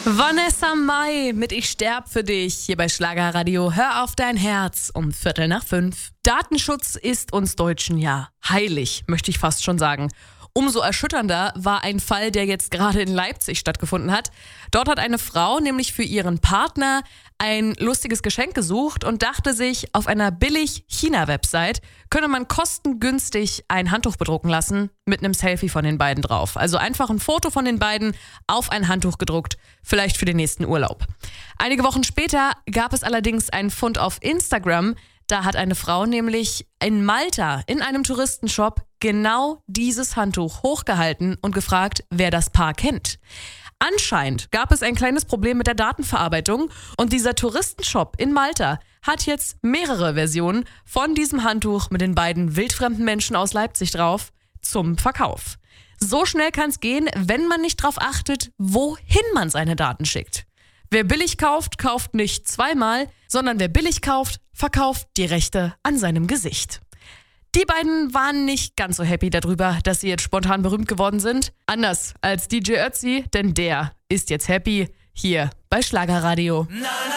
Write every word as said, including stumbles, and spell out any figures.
Vanessa Mai mit Ich sterb für dich hier bei Schlagerradio. Hör auf dein Herz um Viertel nach fünf. Datenschutz ist uns Deutschen ja heilig, möchte ich fast schon sagen. Umso erschütternder war ein Fall, der jetzt gerade in Leipzig stattgefunden hat. Dort hat eine Frau nämlich für ihren Partner ein lustiges Geschenk gesucht und dachte sich, auf einer Billig-China-Website könne man kostengünstig ein Handtuch bedrucken lassen mit einem Selfie von den beiden drauf. Also einfach ein Foto von den beiden auf ein Handtuch gedruckt, vielleicht für den nächsten Urlaub. Einige Wochen später gab es allerdings einen Fund auf Instagram. Da hat eine Frau nämlich in Malta in einem Touristenshop genau dieses Handtuch hochgehalten und gefragt, wer das Paar kennt. Anscheinend gab es ein kleines Problem mit der Datenverarbeitung und dieser Touristenshop in Malta hat jetzt mehrere Versionen von diesem Handtuch mit den beiden wildfremden Menschen aus Leipzig drauf zum Verkauf. So schnell kann es gehen, wenn man nicht darauf achtet, wohin man seine Daten schickt. Wer billig kauft, kauft nicht zweimal, sondern wer billig kauft, verkauft die Rechte an seinem Gesicht. Die beiden waren nicht ganz so happy darüber, dass sie jetzt spontan berühmt geworden sind. Anders als D J Ötzi, denn der ist jetzt happy hier bei Schlagerradio.